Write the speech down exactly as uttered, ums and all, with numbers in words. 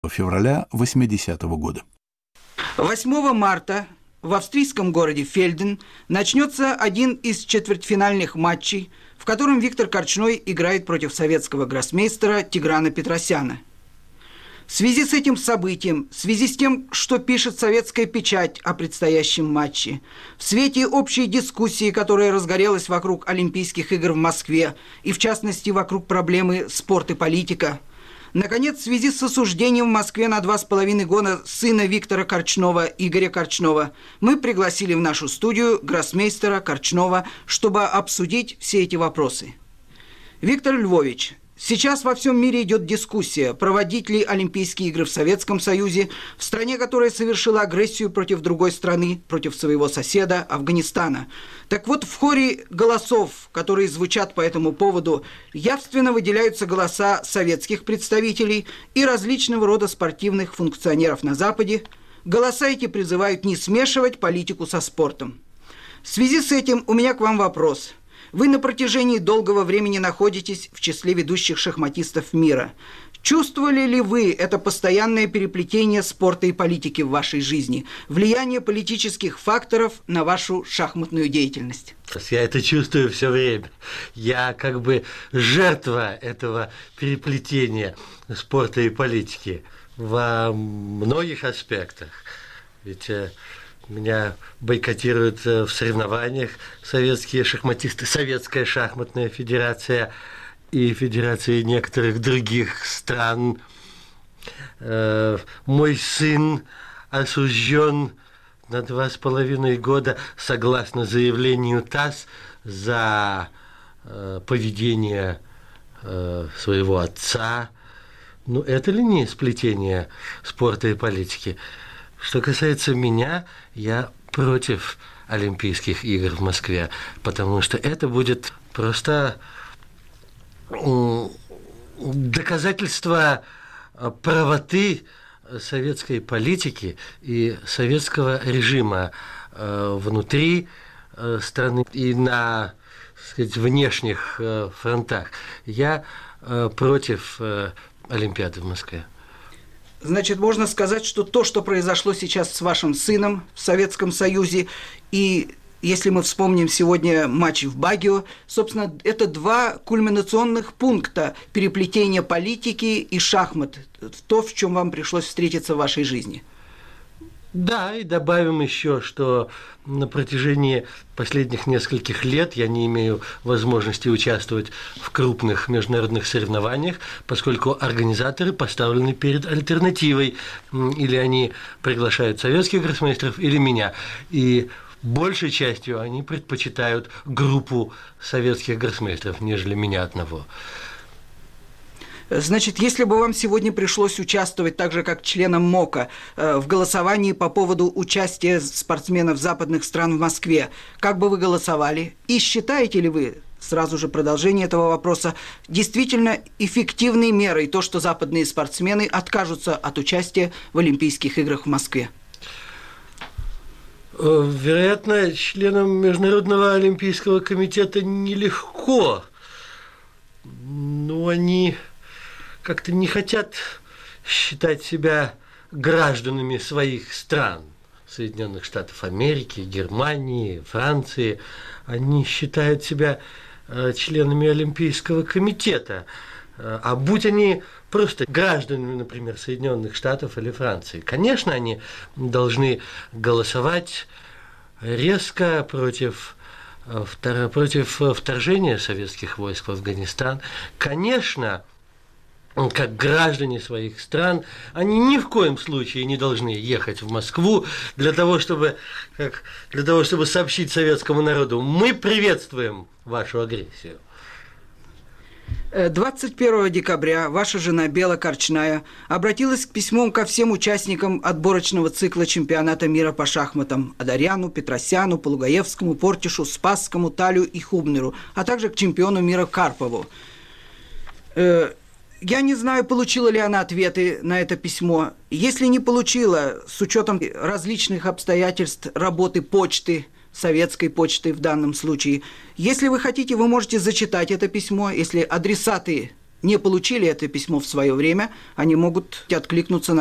февраля восьмидесятого года. восьмого марта в австрийском городе Фельден начнется один из четвертьфинальных матчей, в котором Виктор Корчной играет против советского гроссмейстера Тиграна Петросяна. В связи с этим событием, в связи с тем, что пишет советская печать о предстоящем матче, в свете общей дискуссии, которая разгорелась вокруг Олимпийских игр в Москве, и в частности вокруг проблемы спорт и политика, наконец, в связи с осуждением в Москве на два с половиной года сына Виктора Корчнова, Игоря Корчнова, мы пригласили в нашу студию гроссмейстера Корчнова, чтобы обсудить все эти вопросы. Виктор Львович, сейчас во всем мире идет дискуссия, проводить ли Олимпийские игры в Советском Союзе, в стране, которая совершила агрессию против другой страны, против своего соседа Афганистана. Так вот, в хоре голосов, которые звучат по этому поводу, явственно выделяются голоса советских представителей и различного рода спортивных функционеров на Западе. Голоса эти призывают не смешивать политику со спортом. В связи с этим у меня к вам вопрос. Вы на протяжении долгого времени находитесь в числе ведущих шахматистов мира. Чувствовали ли вы это постоянное переплетение спорта и политики в вашей жизни, влияние политических факторов на вашу шахматную деятельность? Я это чувствую все время. Я как бы жертва этого переплетения спорта и политики во многих аспектах. Ведь меня бойкотируют в соревнованиях советские шахматисты, Советская шахматная федерация и федерации некоторых других стран. Мой сын осужден на два с половиной года, согласно заявлению ТАСС, за поведение своего отца. Ну, это ли не сплетение спорта и политики? Что касается меня, я против Олимпийских игр в Москве, потому что это будет просто доказательство правоты советской политики и советского режима внутри страны и на, так сказать, внешних фронтах. Я против Олимпиады в Москве. Значит, можно сказать, что то, что произошло сейчас с вашим сыном в Советском Союзе, и если мы вспомним сегодня матч в Багио, собственно, это два кульминационных пункта переплетения политики и шахмат, то, в чем вам пришлось встретиться в вашей жизни. Да, и добавим еще, что на протяжении последних нескольких лет я не имею возможности участвовать в крупных международных соревнованиях, поскольку организаторы поставлены перед альтернативой. Или они приглашают советских гроссмейстеров, или меня. И большей частью они предпочитают группу советских гроссмейстеров, нежели меня одного. Значит, если бы вам сегодня пришлось участвовать так же, как членам МОКа, в голосовании по поводу участия спортсменов западных стран в Москве, как бы вы голосовали? И считаете ли вы, сразу же продолжение этого вопроса, действительно эффективной мерой то, что западные спортсмены откажутся от участия в Олимпийских играх в Москве? Вероятно, членам Международного олимпийского комитета нелегко, но они как-то не хотят считать себя гражданами своих стран, Соединенных Штатов Америки, Германии, Франции. Они считают себя членами Олимпийского комитета. А будь они просто гражданами, например, Соединенных Штатов или Франции, конечно, они должны голосовать резко против, против вторжения советских войск в Афганистан. Конечно, как граждане своих стран, они ни в коем случае не должны ехать в Москву для того, чтобы, как, для того, чтобы сообщить советскому народу: мы приветствуем вашу агрессию. двадцать первого декабря ваша жена Бела Корчная обратилась к письмом ко всем участникам отборочного цикла чемпионата мира по шахматам: Адаряну, Петросяну, Полугаевскому, Портишу, Спасскому, Талю и Хубнеру, а также к чемпиону мира Карпову. Я не знаю, получила ли она ответы на это письмо. Если не получила, с учетом различных обстоятельств работы почты, советской почты в данном случае, если вы хотите, вы можете зачитать это письмо. Если адресаты не получили это письмо в свое время, они могут откликнуться на